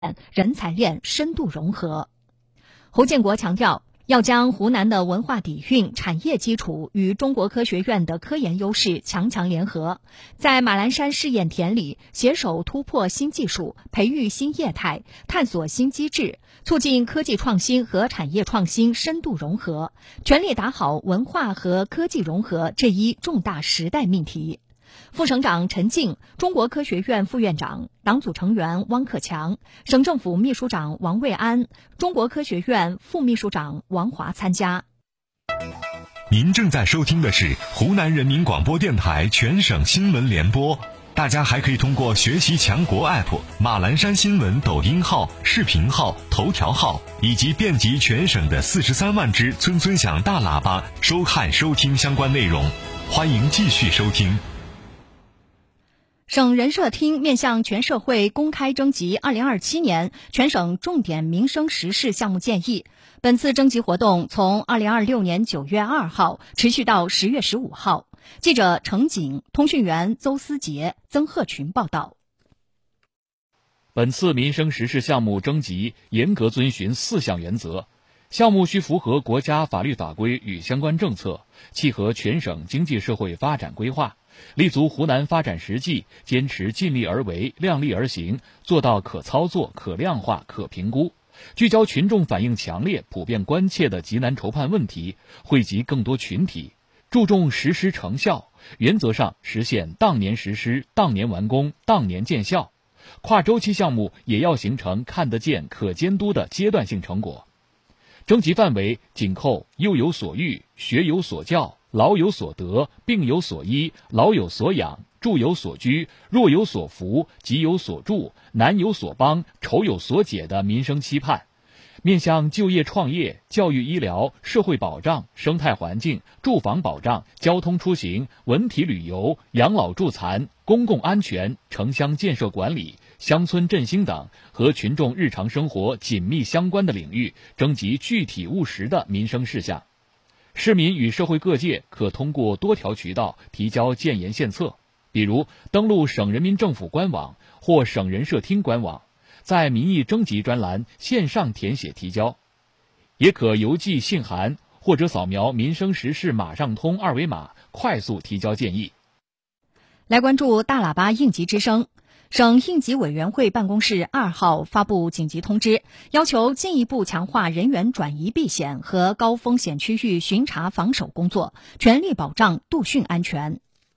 人才链深度融合。侯建国强调，要将湖南的文化底蕴、产业基础与中国科学院的科研优势强强联合，在马栏山试验田里携手突破新技术，培育新业态，探索新机制，促进科技创新和产业创新深度融合，全力打好文化和科技融合这一重大时代命题。副省长陈静、中国科学院副院长、党组成员汪克强、省政府秘书长王卫安、中国科学院副秘书长王华参加。 您正在收听的是湖南人民广播电台全省新闻联播，大家还可以通过学习强国 App、马栏山新闻抖音号、视频号、头条号以及遍及全省的43万只村村响大喇叭收看收听相关内容。欢迎继续收听。 省人社厅面向全社会公开征集2027年全省重点民生实事项目建议。本次征集活动从2026年9月2号持续到10月15号。记者程景、通讯员邹思杰、曾鹤群报道。 本次民生实事项目征集严格遵循4项原则：项目需符合国家法律法规与相关政策，契合全省经济社会发展规划，立足湖南发展实际，坚持尽力而为、量力而行，做到可操作、可量化、可评估，聚焦群众反映强烈、普遍关切的急难愁盼问题，惠及更多群体，注重实施成效，原则上实现当年实施、当年完工、当年见效。跨周期项目也要形成看得见、可监督的阶段性成果。征集范围紧扣幼有所育、学有所教、老有所得、病有所医、老有所养、住有所居、弱有所扶、急有所助、难有所帮、愁有所解的民生期盼，面向就业创业、教育医疗、社会保障、生态环境、住房保障、交通出行、文体旅游、养老助残、公共安全、城乡建设管理、乡村振兴等和群众日常生活紧密相关的领域，征集具体务实的民生事项。市民与社会各界可通过多条渠道提交建言献策，比如登录省人民政府官网或省人社厅官网，在民意征集专栏线上填写提交，也可邮寄信函或者扫描民生实事马上通2维码快速提交建议。 来关注大喇叭应急之声。省应急委员会办公室2号发布紧急通知，要求进一步强化人员转移避险和高风险区域巡查防守工作，全力保障渡汛安全。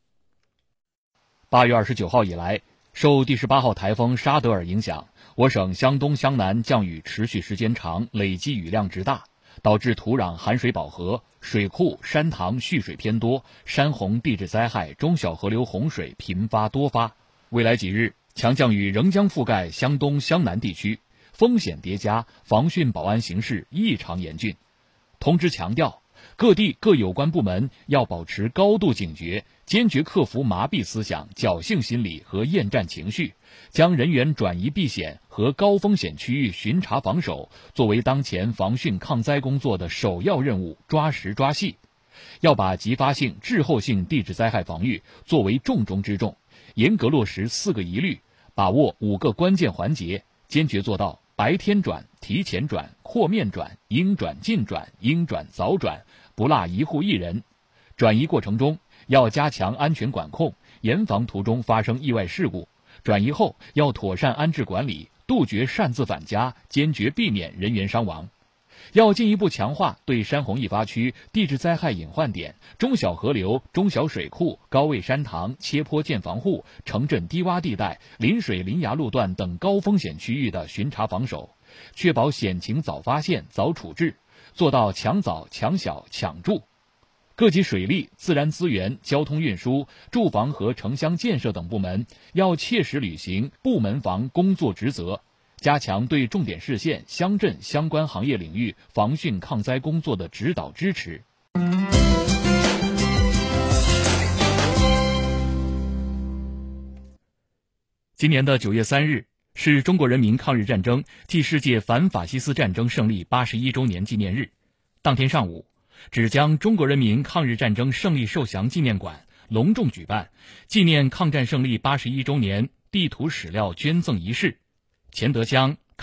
8月29号以来，受第18号台风沙德尔影响，我省湘东、湘南降雨持续时间长，累积雨量值大，导致土壤含水饱和，水库、山塘蓄水偏多，山洪地质灾害、中小河流洪水频发多发。未来几日，强降雨仍将覆盖湘东、湘南地区，风险叠加，防汛保安形势异常严峻。通知强调，各地各有关部门要保持高度警觉，坚决克服麻痹思想、侥幸心理和厌战情绪，将人员转移避险和高风险区域巡查防守作为当前防汛抗灾工作的首要任务，抓实抓细。要把急发性、滞后性地质灾害防御作为重中之重，严格落实4个一律，把握5个关键环节，坚决做到白天转、提前转、扩面转、应转尽转、应转早转，不落一户一人。转移过程中要加强安全管控，严防途中发生意外事故。转移后要妥善安置管理，杜绝擅自返家，坚决避免人员伤亡。要进一步强化对山洪易发区、地质灾害隐患点、中小河流、中小水库、高位山塘、切坡建房户、城镇低洼地带、临水临崖路段等高风险区域的巡查防守，确保险情早发现、早处置，做到强早、强小、强助。各级水利、自然资源、交通运输、住房和城乡建设等部门要切实履行部门防工作职责，加强对重点市县、乡镇相关行业领域防汛抗灾工作的指导支持。今年的9月3日是中国人民抗日战争暨世界反法西斯战争胜利81周年纪念日。当天上午，芷江中国人民抗日战争胜利受降纪念馆隆重举办纪念抗战胜利81周年地图史料捐赠仪式。钱德江、